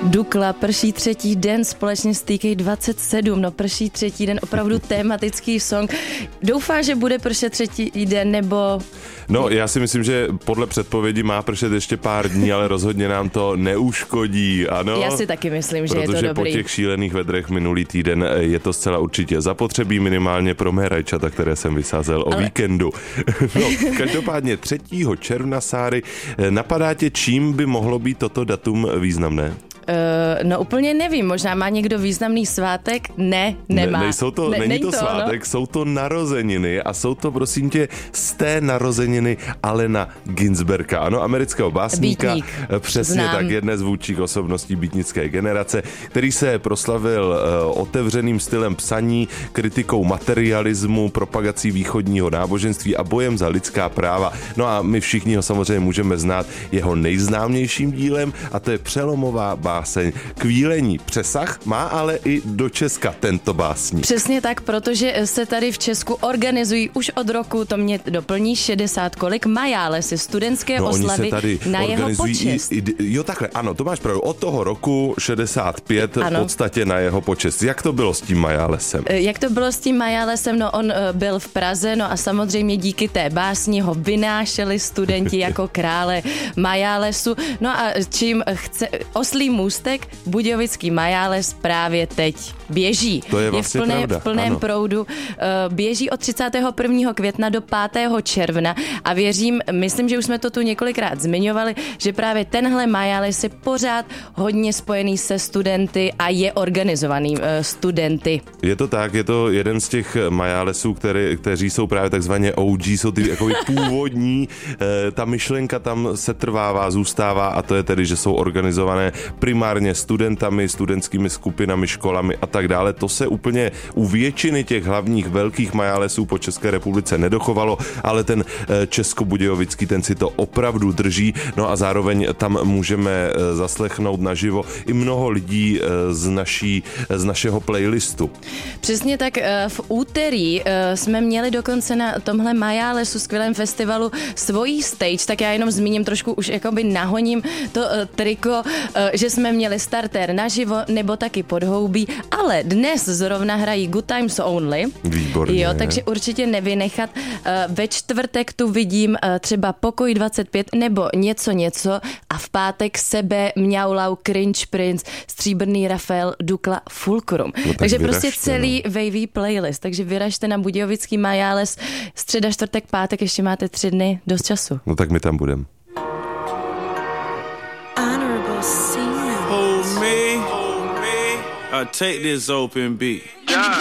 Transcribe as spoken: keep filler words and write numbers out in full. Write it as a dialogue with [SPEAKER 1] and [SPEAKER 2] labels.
[SPEAKER 1] Dukla, prší třetí den společně s T K dvacet sedm, no prší třetí den, opravdu tematický song. Doufá, že bude pršet třetí den, nebo...
[SPEAKER 2] No, já si myslím, že podle předpovědi má pršet ještě pár dní, ale rozhodně nám to neuškodí, ano?
[SPEAKER 1] Já si taky myslím, že je to dobrý.
[SPEAKER 2] Protože po těch šílených vedrech minulý týden je to zcela určitě zapotřebí, minimálně pro mé rajčata, které jsem vysázel o ale... víkendu. No, každopádně třetího června, Sáry, napadá tě, čím by mohlo být toto datum významné?
[SPEAKER 1] Uh, no úplně nevím, možná má někdo významný svátek? Ne, nemá.
[SPEAKER 2] Ne, nejsou to, ne, není to, to svátek, no? Jsou to narozeniny a jsou to, prosím tě, z té narozeniny Allena Ginsberga, ano, amerického básníka.
[SPEAKER 1] Býtník.
[SPEAKER 2] Přesně Znám. Tak, jedné z vůdčích osobností beatnické generace, který se proslavil uh, otevřeným stylem psaní, kritikou materialismu, propagací východního náboženství a bojem za lidská práva. No a my všichni ho samozřejmě můžeme znát jeho nejznámějším dílem a to je přelomová básník. Báseň Kvílení. Přesah má ale i do Česka tento básník.
[SPEAKER 1] Přesně tak, protože se tady v Česku organizují už od roku, to mě doplní šedesát kolik, majálesy, studentské
[SPEAKER 2] no,
[SPEAKER 1] oslavy na jeho počest.
[SPEAKER 2] I, i, jo takhle, ano, to máš pravdu. Od toho roku šedesát pět ano. V podstatě na jeho počest. Jak to bylo s tím majálesem?
[SPEAKER 1] Jak to bylo s tím majálesem? No on byl v Praze, no a samozřejmě díky té básni ho vynášeli studenti jako krále majálesu. No a čím chce oslý můstek, Budějovický majáles právě teď běží.
[SPEAKER 2] To je vlastně
[SPEAKER 1] je v, plné,
[SPEAKER 2] pravda.
[SPEAKER 1] v plném ano. proudu. Běží od třicátého prvního května do pátého června a věřím, myslím, že už jsme to tu několikrát zmiňovali, že právě tenhle majáles je pořád hodně spojený se studenty a je organizovaný studenty.
[SPEAKER 2] Je to tak, je to jeden z těch majálesů, které, kteří jsou právě takzvaně O G, jsou ty jakoby původní. Ta myšlenka tam se trvává, zůstává a to je tedy, že jsou organizované primárně studentami, studentskými skupinami, školami a tak dále. To se úplně u většiny těch hlavních velkých majálesů po České republice nedochovalo, ale ten českobudějovický, ten si to opravdu drží. No a zároveň tam můžeme zaslechnout naživo i mnoho lidí z, naší, z našeho playlistu.
[SPEAKER 1] Přesně tak, v úterý jsme měli dokonce na tomhle majálesu, skvělém festivalu, svojí stage, tak já jenom zmíním trošku, už jakoby nahoním to triko, že jsme měli startér naživo nebo taky podhoubí, ale dnes zrovna hrají Good Times Only.
[SPEAKER 2] Výborně.
[SPEAKER 1] Jo, takže určitě nevynechat. Ve čtvrtek tu vidím třeba Pokoj dvacet pět nebo něco něco a v pátek Sebe, Mňaulau, Cringe Prince, Stříbrný Rafael, Dukla, Fulcrum. No, tak takže vyražte, prostě celý no. wavy playlist, takže vyražte na Budějovický majáles, středa, čtvrtek, pátek, ještě máte tři dny, dost času.
[SPEAKER 2] No tak my tam budeme.
[SPEAKER 3] Hold me, hold me. I take this open beat.